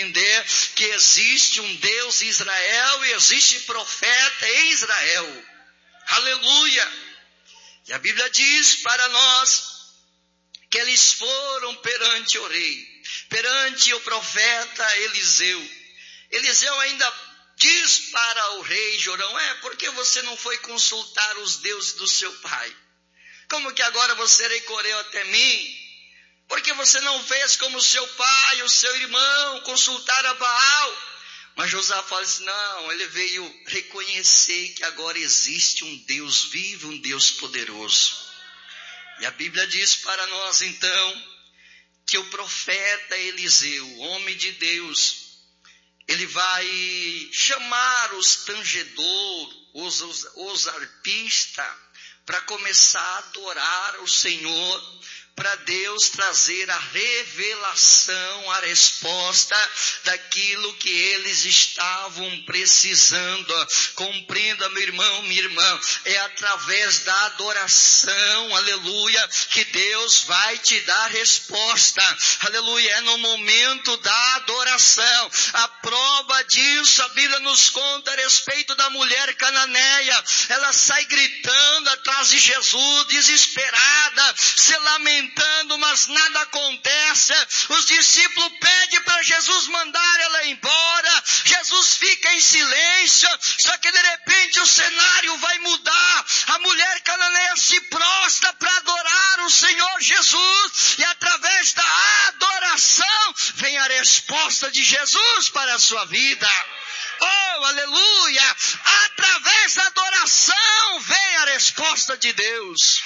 compreender que existe um Deus em Israel e existe profeta em Israel. Aleluia! E a Bíblia diz para nós que eles foram perante o rei, perante o profeta Eliseu. Eliseu ainda diz para o rei Jorão: por que você não foi consultar os deuses do seu pai? Como que agora você recorreu até mim? Porque você não fez como seu pai, o seu irmão, consultar a Baal? Mas Josafá fala assim: não, ele veio reconhecer que agora existe um Deus vivo, um Deus poderoso. E a Bíblia diz para nós então, que o profeta Eliseu, o homem de Deus, ele vai chamar os tangedores, os arpistas, para começar a adorar o Senhor, para Deus trazer a revelação, a resposta daquilo que eles estavam precisando. Compreenda, meu irmão, minha irmã, é através da adoração, aleluia, que Deus vai te dar resposta, aleluia. É no momento da adoração. A prova disso, a Bíblia nos conta a respeito da mulher cananeia. Ela sai gritando atrás de Jesus, desesperada, se lamentando, mas nada acontece. Os discípulos pedem para Jesus mandar ela embora. Jesus fica em silêncio, só que de repente o cenário vai mudar. A mulher cananeia se prostra para adorar o Senhor Jesus, e através da adoração vem a resposta de Jesus para a sua vida. Oh, aleluia! Através da adoração vem a resposta de Deus.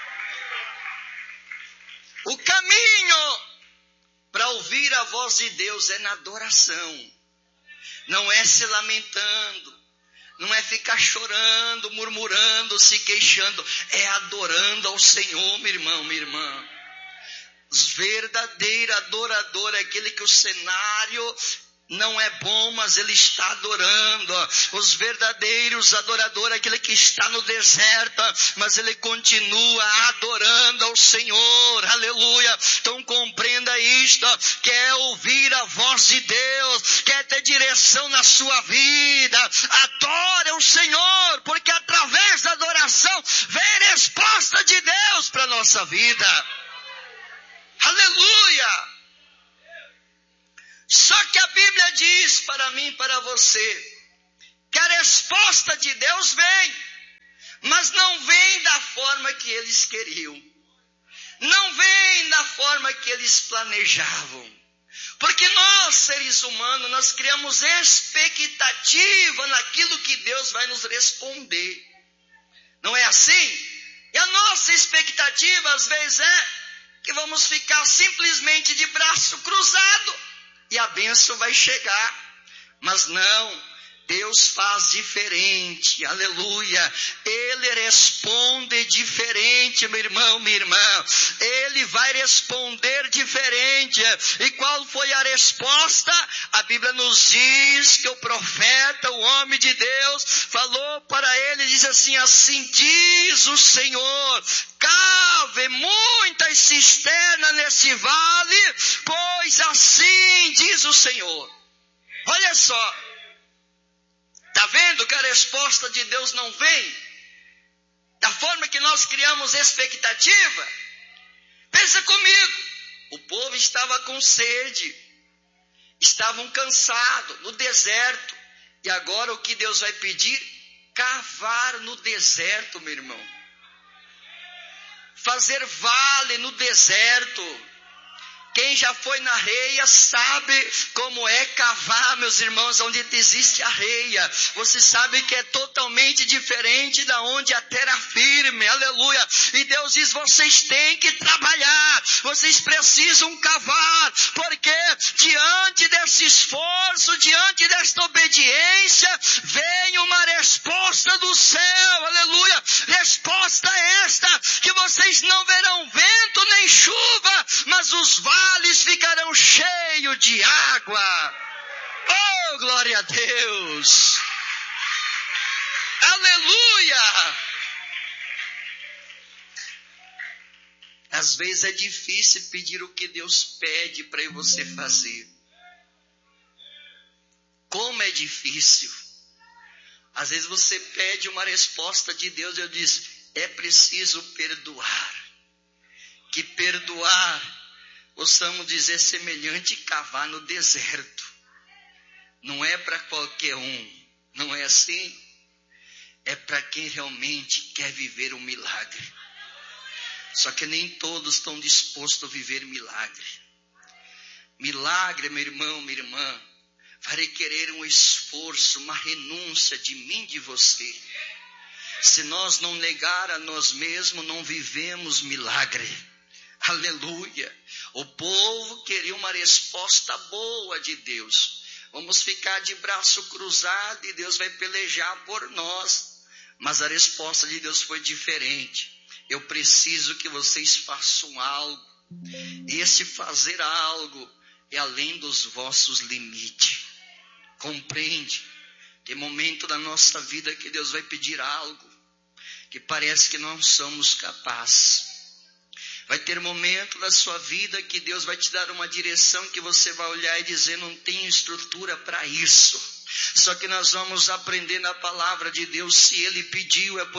O caminho para ouvir a voz de Deus é na adoração. Não é se lamentando, não é ficar chorando, murmurando, se queixando. É adorando ao Senhor, meu irmão, minha irmã. Os verdadeiros adoradores é aquele que o cenário não é bom, mas ele está adorando. Os verdadeiros adoradores, aquele que está no deserto, mas ele continua adorando ao Senhor, aleluia. Então compreenda isto: quer ouvir a voz de Deus, quer ter direção na sua vida, adore o Senhor, porque através da adoração vem resposta de Deus para a nossa vida, aleluia. Só que a Bíblia diz para mim e para você, que a resposta de Deus vem, mas não vem da forma que eles queriam, não vem da forma que eles planejavam, porque nós, seres humanos, nós criamos expectativa naquilo que Deus vai nos responder, não é assim? E a nossa expectativa às vezes é que vamos ficar simplesmente de braço cruzado, e a bênção vai chegar. Mas não, Deus faz diferente, aleluia. Ele responde diferente, meu irmão, minha irmã. Ele vai responder diferente. E qual foi a resposta? A Bíblia nos diz que o profeta, o homem de Deus, falou para ele, diz assim: assim diz o Senhor, cave muitas cisternas nesse vale, pois assim diz o Senhor. Olha só, está vendo que a resposta de Deus não vem da forma que nós criamos expectativa? Pensa comigo, o povo estava com sede, estavam cansados no deserto, e agora o que Deus vai pedir? Cavar no deserto, meu irmão. Fazer vale no deserto. Quem já foi na areia sabe como é cavar, meus irmãos, onde existe areia. Você sabe que é totalmente diferente da onde a terra firme, aleluia. E Deus diz: vocês têm que trabalhar, vocês precisam cavar, porque diante desse esforço, diante desta obediência, vem uma resposta do céu, aleluia. Resposta esta, que vocês não verão vento nem chuva, mas os vales ficarão cheios de água. Oh, glória a Deus! Aleluia! Às vezes é difícil pedir o que Deus pede para você fazer. Como é difícil. Às vezes você pede uma resposta de Deus e eu disse, é preciso perdoar. Que perdoar, possamos dizer, semelhante cavar no deserto. Não é para qualquer um, não é assim? É para quem realmente quer viver um milagre. Só que nem todos estão dispostos a viver milagre. Milagre, meu irmão, minha irmã, vai requerer um esforço, uma renúncia de mim e de você. Se nós não negar a nós mesmos, não vivemos milagre. Aleluia. O povo queria uma resposta boa de Deus. Vamos ficar de braço cruzado e Deus vai pelejar por nós. Mas a resposta de Deus foi diferente. Eu preciso que vocês façam algo. E esse fazer algo é além dos vossos limites. Compreende? Tem momento da nossa vida que Deus vai pedir algo que parece que não somos capazes. Vai ter momento da sua vida que Deus vai te dar uma direção que você vai olhar e dizer, não tenho estrutura para isso. Só que nós vamos aprender na palavra de Deus, se Ele pediu é